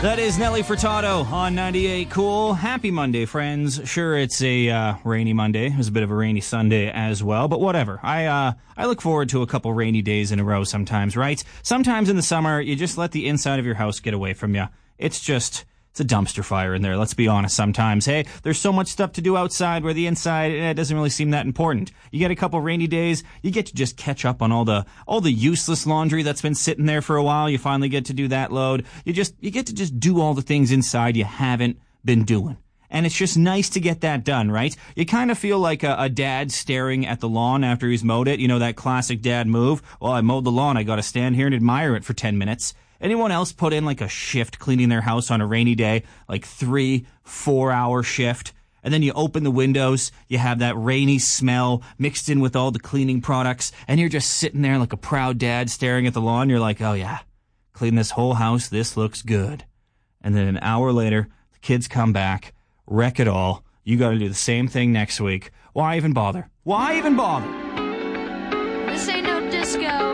That is Nelly Furtado on 98 Cool. Happy Monday, friends. Sure, it's a rainy Monday. It was a bit of a rainy Sunday as well, but whatever. I look forward to a couple rainy days in a row sometimes, right? Sometimes in the summer, you just let the inside of your house get away from you. It's a dumpster fire in there, let's be honest sometimes. Hey, there's so much stuff to do outside where the inside doesn't really seem that important. You get a couple rainy days, you get to just catch up on all the useless laundry that's been sitting there for a while. You finally get to do that load. You get to just do all the things inside you haven't been doing. And it's just nice to get that done, right? You kind of feel like a dad staring at the lawn after he's mowed it. You know, that classic dad move. Well, I mowed the lawn. I got to stand here and admire it for 10 minutes. Anyone else put in like a shift cleaning their house on a rainy day, like 3-4 hour shift? And then you open the windows, you have that rainy smell mixed in with all the cleaning products, and you're just sitting there like a proud dad staring at the lawn. You're like, oh yeah, clean this whole house. This looks good. And then an hour later, the kids come back, wreck it all. You got to do the same thing next week. Why even bother? Why even bother? This ain't no disco.